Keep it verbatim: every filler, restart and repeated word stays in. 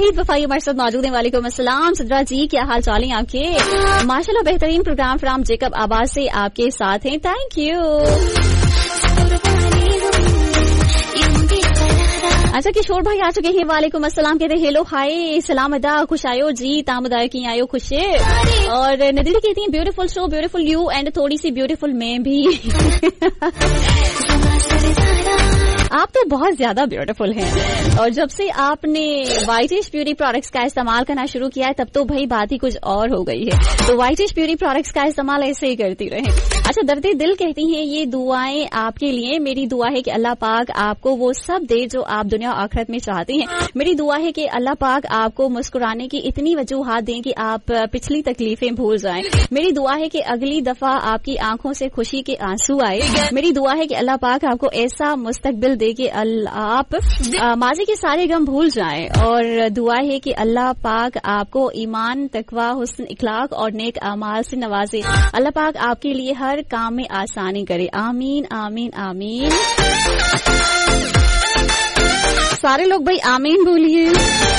वाहिद वफाई हमारे साथ मौजूद हैं। वालेकुम अस्सलाम सिद्रा जी, क्या हाल चाल है आपके? माशाल्लाह बेहतरीन प्रोग्राम फ्रॉम जेकब आबाद से आपके साथ हैं, थैंक यू। अच्छा किशोर भाई आ चुके हैं, वालेकुम अस्सलाम, कहते हैं हेलो हाय सलाम अदा खुश आयो जी तामदाय की आयो खुश है। और नदीरी कहती हैं beautiful show, beautiful you and थोड़ी सी ब्यूटीफुल मैं भी। आप तो बहुत ज्यादा ब्यूटीफुल हैं और जब से आपने वाइटिश ब्यूटी प्रोडक्ट्स का इस्तेमाल करना शुरू किया है तब तो भाई बात ही कुछ और हो गई है। तो वाइटिश ब्यूटी प्रोडक्ट्स का इस्तेमाल ऐसे ही करती रहे। अच्छा दर्दे दिल कहती हैं ये दुआएं आपके लिए, मेरी दुआ है कि अल्लाह पाक आपको वो सब दे जो आप दुनिया और आखिरत में चाहती हैं। मेरी दुआ है कि अल्लाह पाक आपको मुस्कुराने की इतनी वजूहात दें कि आप पिछली तकलीफें भूल जाएं। मेरी दुआ है कि अगली दफा आपकी आंखों से खुशी के आंसू आए। मेरी दुआ है कि अल्लाह पाक आपको ऐसा मुस्तकबिल दे कि आप माजी के सारे गम भूल जाएं। और दुआ है कि अल्लाह पाक आपको ईमान, तकवा, हुस्न इखलाक और नेक अमाल से नवाजे। अल्लाह पाक आपके लिए हर काम में आसानी करे, आमीन आमीन आमीन। सारे लोग भाई आमीन बोलिए।